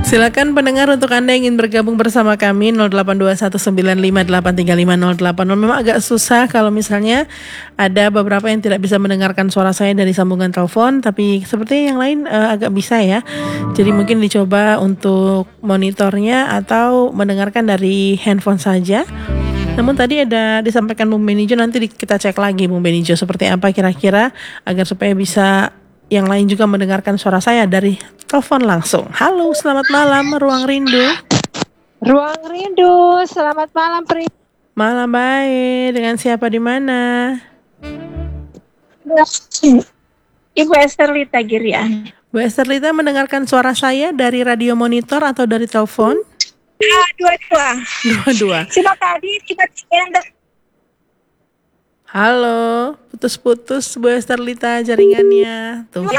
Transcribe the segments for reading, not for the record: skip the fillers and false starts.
Silakan pendengar untuk Anda yang ingin bergabung bersama kami 082195835080. Memang agak susah kalau misalnya ada beberapa yang tidak bisa mendengarkan suara saya dari sambungan telepon, tapi seperti yang lain agak bisa ya. Jadi mungkin dicoba untuk monitornya atau mendengarkan dari handphone saja. Namun tadi ada disampaikan Bung Benijo, nanti kita cek lagi Bung Benijo seperti apa kira-kira agar supaya bisa yang lain juga mendengarkan suara saya dari telepon langsung. Halo, selamat malam Ruang Rindu. Ruang Rindu, selamat malam Pri. Malam baik, dengan siapa di mana? Ibu Esterlita Girian. Bu Esterlita mendengarkan suara saya dari radio monitor atau dari telepon? Dua-dua. Cuma tadi tiba-tiba. Halo, putus-putus Bu Esterlita jaringannya. Tuh.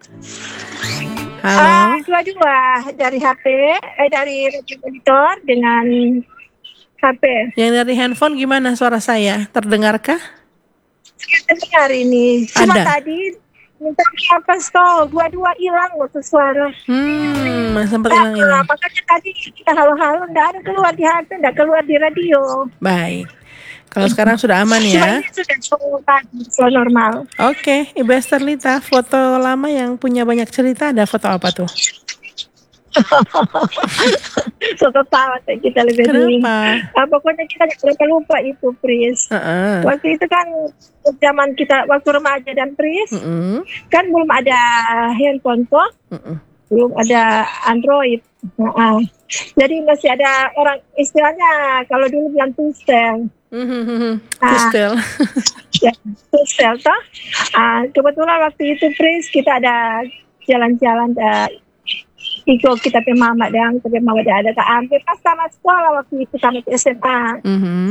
Halo. Dua-dua dari HP, dari radio monitor dengan HP. Yang dari handphone gimana suara saya? Terdengarkah? Saya dengar ini. Cuma ada. tadi minta apa stol, dua-dua hilang waktu suara. Sempat hilang. Makanya tadi kita halo-halo, nggak ada keluar di HP, nggak keluar di radio. Baik. Kalau sekarang sudah aman ya? Sudah normal. Oke, Ibu Esterlita, foto lama yang punya banyak cerita, ada foto apa tuh? Foto tawa kita lebih dulu. Kenapa? Pokoknya kita jangan lupa itu, Pris. Waktu itu kan zaman kita waktu remaja dan Pris, kan belum ada handphone toh, belum ada Android. Jadi masih ada orang istilahnya kalau dulu bilang tustel. Tustel toh. Kebetulan waktu itu Pris kita ada jalan-jalan ikut kita pe mama dan ada hampir pas tamat sekolah waktu itu tamat SMA.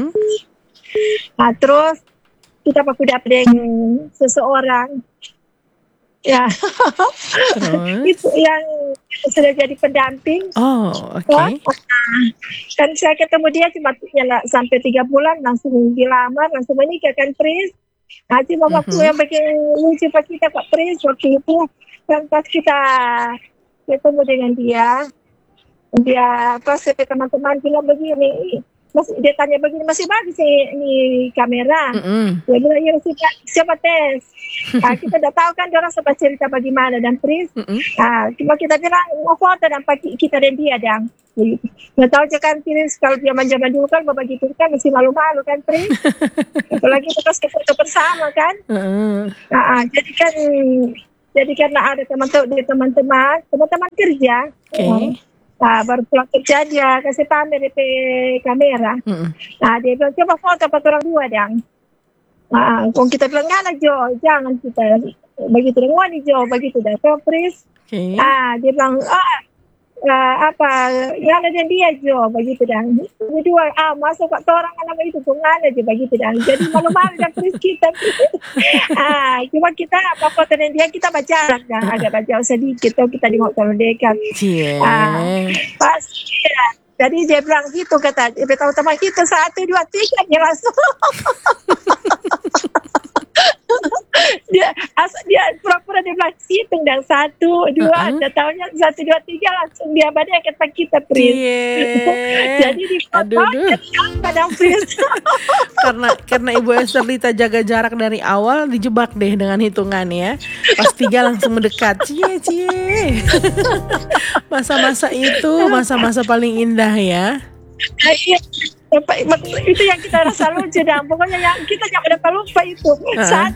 Terus kita pakai dapet seseorang. Ya, itu yang sudah jadi pendamping. Okay. Kan saya ketemu dia cuma sampai 3 bulan, langsung dilamar, langsung menikah kan Pris. Cuma waktu yang bikin lucu Pak kita Pak Pris waktu itu kan pas kita ketemu dengan dia pas teman-teman bilang begini. Dia tanya begini, masih bagus ini kamera. Dia bilang, ya siapa tes? Kita udah tahu kan orang sempat cerita bagaimana dan Pris. Cuma kita bilang mau foto dan kita dan dia dan. Nggak tahu aja kan Pris kalau zaman dulu kan begitu kan masih malu-malu kan Pris. Apalagi terus foto bersama kan. Jadi karena ada teman-teman kerja. Baru pulang kerja dia kasih pamer di kamera. Dia bilang coba foto orang dua dong. Kalau kita bilang nggak Jo, jangan kita begitu dengan Jo begitu dah. So Pris. Dia bilang yang ada dia Jo begitu dan kedua masuk kok orang nama itu tuh nggak aja begitu dan jadi malu-malu dan Pris kita. Cuma kita foto dan dia kita baca dan agak baca sedikit kita tengok kalau dekat. Pas jadi dia bilang gitu kata dia tahu-tahu kita 1, 2, 3 dia langsung dia pura-pura dia bilang hitung dan 1, 2 dia tahunya 1, 2, 3 langsung dia badai kata kita Pris. Jadi di foto kadang Pris. karena Ibu Esterlita jaga jarak dari awal dijebak deh dengan hitungan ya. Pas 3 langsung mendekat. Cie. Masa-masa itu masa-masa paling indah ya. Itu yang kita rasa lucu dan pokoknya yang kita jangan dapat lupa itu 1,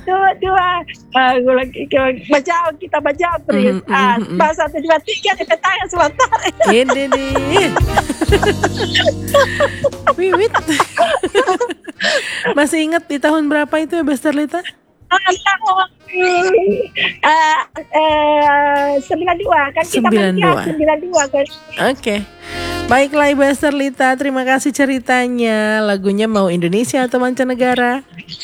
2 kita baca Pris. Pas 1, 2, 3 di tangan sebentar. Ini Wiwit. Masih ingat di tahun berapa itu ya Esterlita? 92 kan kita 92 kan. Oke. Baiklah Ibu Esterlita, terima kasih ceritanya. Lagunya mau Indonesia atau mancanegara?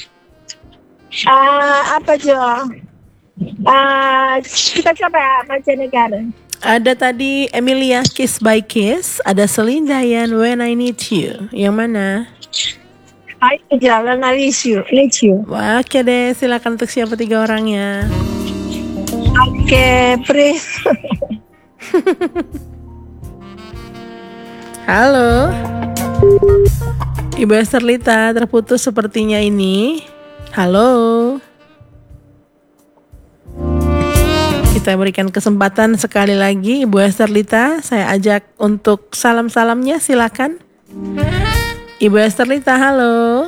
Apa Jo? Kita coba mancanegara. Ada tadi Emilia Kiss by Kiss, ada Celine Dion When I Need You. Yang mana? Jalan Need You. Wah, oke deh, silakan untuk siapa 3 orangnya. Oke, Pris. Halo, Ibu Esther Lita, terputus sepertinya ini. Halo. Kita berikan kesempatan sekali lagi Ibu Esther Lita. Saya ajak untuk salam-salamnya, silakan. Ibu Esther Lita, halo.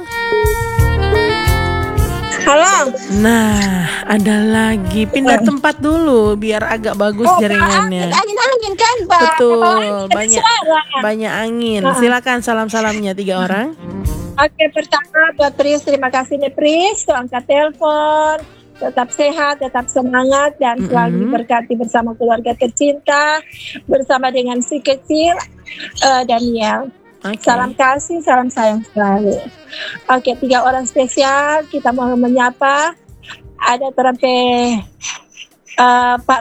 Halo. Nah, ada lagi. Pindah tempat dulu biar agak bagus jaringannya. Angin kan, Mbak. Betul, banyak angin. Silakan salam-salamnya 3 orang. Oke, pertama buat Pris, terima kasih nih Pris, tuh angkat telepon. Tetap sehat, tetap semangat, dan selalu diberkati bersama keluarga tercinta, bersama dengan si kecil Daniel. Okay. Salam kasih, salam sayang selalu. Oke, 3 orang spesial kita mau menyapa. Ada terempe Pak.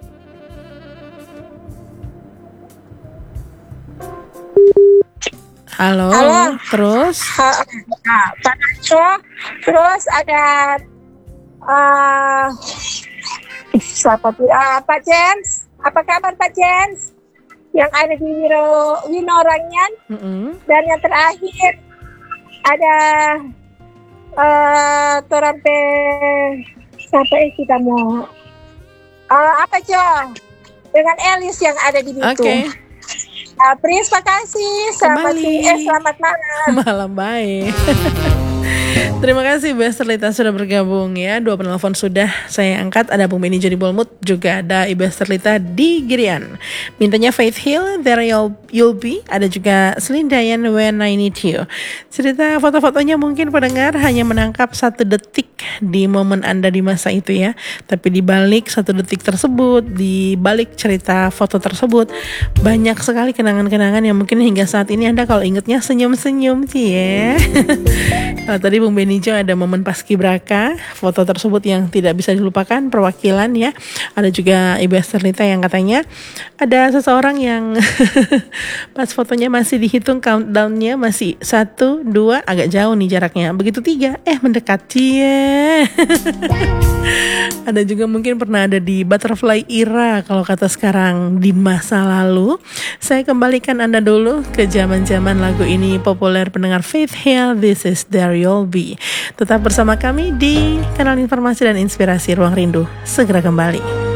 Halo. Terus? Pak Nacho. Terus ada Pak James. Apa kabar Pak James? Yang ada di Winorangyan. Dan yang terakhir ada terempe sampai kita mau apa Jo dengan Elis yang ada di Bitung. Oke. Pris, makasih. Selamat malam. Malam baik. Terima kasih Bu Esther Lita sudah bergabung ya. 2 penelpon sudah saya angkat. Ada Bung Benny Jody Bolmut, juga ada Ibu Esther Lita di Girian. Mintanya Faith Hill, There You'll Be. Ada juga Celine Dion, When I Need You. Cerita foto-fotonya mungkin pendengar hanya menangkap 1 detik di momen Anda di masa itu ya. Tapi di balik 1 detik tersebut, di balik cerita foto tersebut, banyak sekali kenangan-kenangan yang mungkin hingga saat ini Anda kalau ingetnya senyum-senyum sih ya. Kalau tadi Bung Benny Jo ada momen paskibraka, foto tersebut yang tidak bisa dilupakan, perwakilan ya. Ada juga Ibu Esther Lita yang katanya ada seseorang yang pas fotonya masih dihitung countdownnya masih 1, 2, agak jauh nih jaraknya. Begitu 3, mendekat ya. Ada juga mungkin pernah ada di butterfly era kalau kata sekarang di masa lalu. Saya kembalikan Anda dulu ke zaman-zaman lagu ini populer pendengar Faith Hill, This Is There You'll Be. Tetap bersama kami di kanal informasi dan inspirasi Ruang Rindu. Segera kembali.